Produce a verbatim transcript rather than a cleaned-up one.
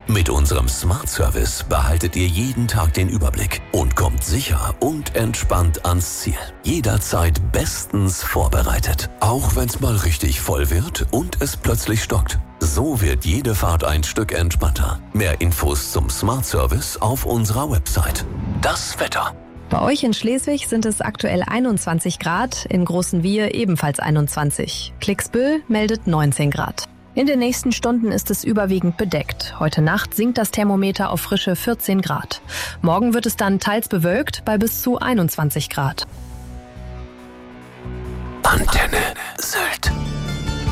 Mit unserem Smart Service behaltet ihr jeden Tag den Überblick und kommt sicher und entspannt ans Ziel. Jederzeit bestens vorbereitet. Auch wenn's mal richtig voll wird und es plötzlich stockt. So wird jede Fahrt ein Stück entspannter. Mehr Infos zum Smart Service auf unserer Website. Das Wetter. Bei euch in Schleswig sind es aktuell einundzwanzig Grad, in Großenwiehe ebenfalls einundzwanzig. Klicksbüll meldet neunzehn Grad. In den nächsten Stunden ist es überwiegend bedeckt. Heute Nacht sinkt das Thermometer auf frische vierzehn Grad. Morgen wird es dann teils bewölkt bei bis zu einundzwanzig Grad. Antenne Sylt.